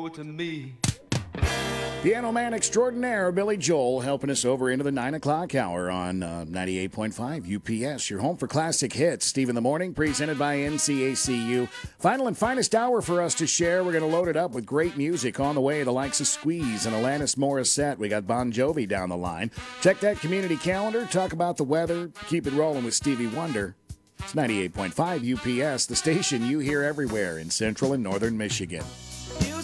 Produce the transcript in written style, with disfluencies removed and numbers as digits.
to me. Piano man extraordinaire Billy Joel helping us over into the 9 o'clock hour on 98.5 UPS. Your home for classic hits. Steve in the Morning, presented by NCACU. Final and finest hour for us to share. We're going to load it up with great music on the way. The likes of Squeeze and Alanis Morissette. We got Bon Jovi down the line. Check that community calendar. Talk about the weather. Keep it rolling with Stevie Wonder. It's 98.5 UPS, the station you hear everywhere in central and northern Michigan.